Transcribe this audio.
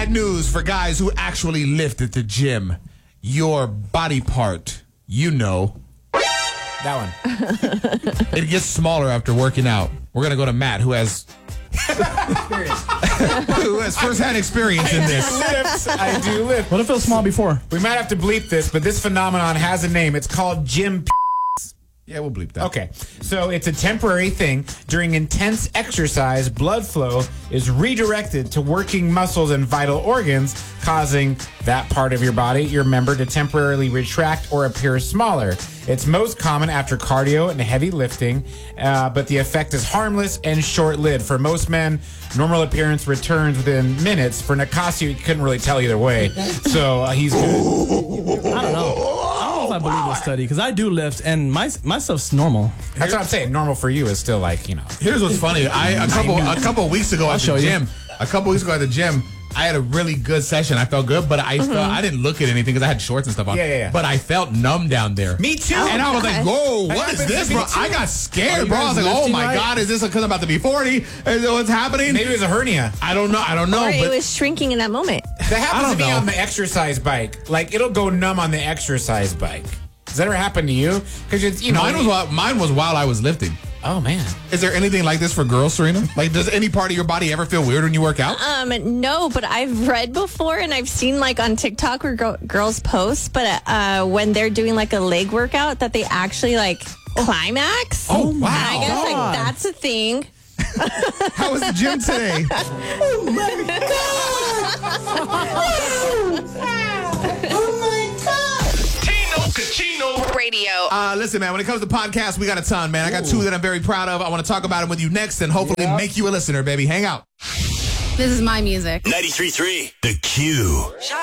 bad news for guys who actually lift at the gym. Your body part, That one. it gets smaller after working out. We're going to go to Matt, who has first-hand experience in this. I do lift. What if it was small before? We might have to bleep this, but this phenomenon has a name. It's called gym. Yeah, we'll bleep that. Okay, so it's a temporary thing. During intense exercise, blood flow is redirected to working muscles and vital organs, causing that part of your body, your member, to temporarily retract or appear smaller. It's most common after cardio and heavy lifting, but the effect is harmless and short-lived. For most men, normal appearance returns within minutes. For Nicasio, you couldn't really tell either way, so he's good. I don't know if I believe this study because I do lift and my stuff's normal. That's what I'm saying. Normal for you is still like, Here's what's funny. A couple weeks ago at the gym, I had a really good session. I felt good, but I didn't look at anything because I had shorts and stuff on. Yeah. But I felt numb down there. Me too. And I was like, whoa, what is this, bro? I got scared, bro. I was like, oh my God, is this because I'm about to be 40? Is that what's happening? Maybe it was a hernia. I don't know. Or but it was shrinking in that moment. That happens to me on the exercise bike. Like, it'll go numb on the exercise bike. Does that ever happen to you? Because it's, mine was while I was lifting. Oh, man. Is there anything like this for girls, Serena? Like, does any part of your body ever feel weird when you work out? No, but I've read before and I've seen like on TikTok where girls post, but when they're doing like a leg workout that they actually like climax. Oh, wow. And I guess like that's a thing. How was the gym today? Oh my God. Kachino Radio. Listen, man, when it comes to podcasts, we got a ton, man. I got two that I'm very proud of. I want to talk about them with you next and hopefully make you a listener, baby. Hang out. This is my music. 93.3 The Q.